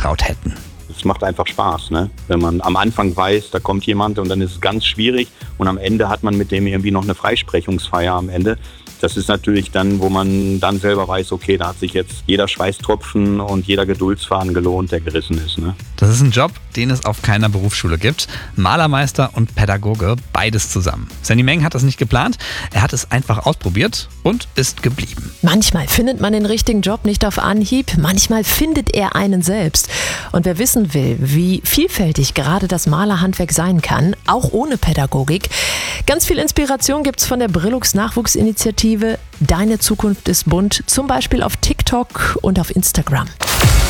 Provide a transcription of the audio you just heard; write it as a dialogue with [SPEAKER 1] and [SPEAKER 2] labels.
[SPEAKER 1] zugetraut hätten.
[SPEAKER 2] Es macht einfach Spaß, ne? Wenn man am Anfang weiß, da kommt jemand und dann ist es ganz schwierig und am Ende hat man mit dem irgendwie noch eine Freisprechungsfeier am Ende. Das ist natürlich dann, wo man dann selber weiß, okay, da hat sich jetzt jeder Schweißtropfen und jeder Geduldsfaden gelohnt, der gerissen ist. Ne?
[SPEAKER 1] Das ist ein Job, den es auf keiner Berufsschule gibt. Malermeister und Pädagoge, beides zusammen. Sandy Meng hat das nicht geplant, er hat es einfach ausprobiert und ist geblieben.
[SPEAKER 3] Manchmal findet man den richtigen Job nicht auf Anhieb, manchmal findet er einen selbst. Und wer wissen will, wie vielfältig gerade das Malerhandwerk sein kann, auch ohne Pädagogik, ganz viel Inspiration gibt's von der Brillux Nachwuchsinitiative Deine Zukunft ist bunt, zum Beispiel auf TikTok und auf Instagram.